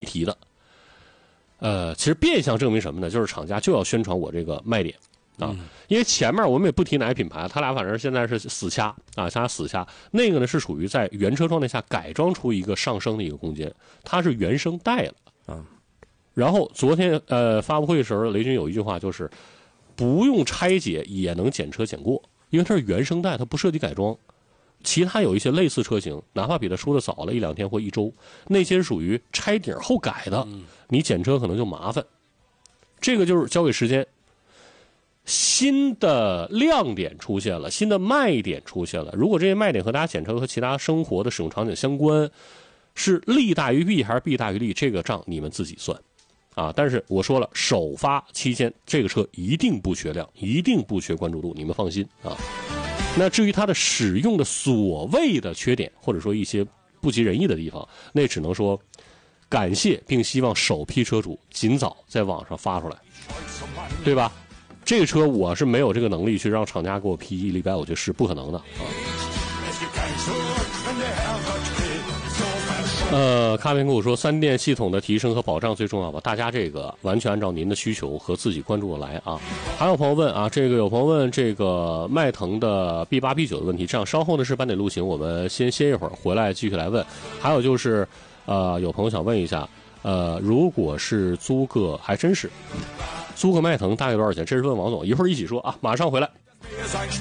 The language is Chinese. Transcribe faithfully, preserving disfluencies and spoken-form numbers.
题的。呃，其实变相证明什么呢？就是厂家就要宣传我这个卖点啊，嗯、因为前面我们也不提哪个品牌，他俩反正现在是死掐啊，掐死掐。那个呢是属于在原车状态下改装出一个上升的一个空间，它是原生带了啊。然后昨天呃发布会的时候，雷军有一句话就是，不用拆解也能检车检过，因为它是原生带，它不涉及改装。其他有一些类似车型，哪怕比它出的早了一两天或一周，那些是属于拆顶后改的，你检车可能就麻烦。这个就是交给时间。新的亮点出现了，新的卖点出现了。如果这些卖点和大家检车和其他生活的使用场景相关，是利大于弊还是弊大于利，这个账你们自己算啊。但是我说了，首发期间这个车一定不缺量，一定不缺关注度，你们放心啊。那至于它的使用的所谓的缺点，或者说一些不尽人意的地方，那只能说感谢，并希望首批车主尽早在网上发出来，对吧？这个车我是没有这个能力去让厂家给我批一礼拜我觉得是不可能的啊。呃，咖啡跟我说，三电系统的提升和保障最重要吧？大家这个完全按照您的需求和自己关注的来啊。还有朋友问啊，这个有朋友问这个迈腾的 B 八 B 九 的问题，这样稍后呢是斑点路行，我们先歇一会儿，回来继续来问。还有就是，呃，有朋友想问一下，呃，如果是租个，还真是租个迈腾大概多少钱？这是问王总，一会儿一起说啊，马上回来。